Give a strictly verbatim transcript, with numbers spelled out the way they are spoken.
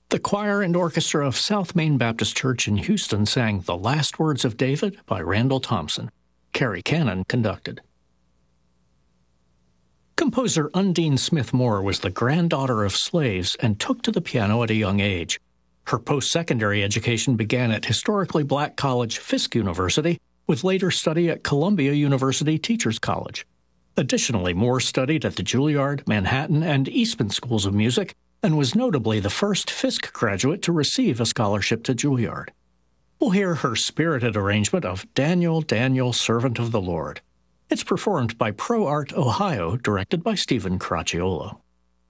The choir and orchestra of South Main Baptist Church in Houston sang The Last Words of David by Randall Thompson. Carrie Cannon conducted. Composer Undine Smith Moore was the granddaughter of slaves and took to the piano at a young age. Her post-secondary education began at historically black college Fisk University, with later study at Columbia University Teachers College. Additionally, Moore studied at the Juilliard, Manhattan, and Eastman Schools of Music, and was notably the first Fisk graduate to receive a scholarship to Juilliard. We'll hear her spirited arrangement of Daniel, Daniel, Servant of the Lord. It's performed by Pro Art Ohio, directed by Stephen Caracciolo.